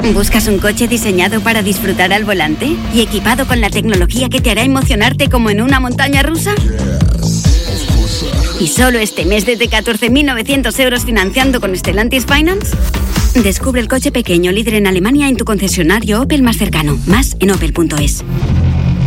¿Buscas un coche diseñado para disfrutar al volante y equipado con la tecnología que te hará emocionarte como en una montaña rusa? ¿Y solo este mes desde 14.900 euros financiando con Stellantis Finance? Descubre el coche pequeño líder en Alemania en tu concesionario Opel más cercano. Más en opel.es.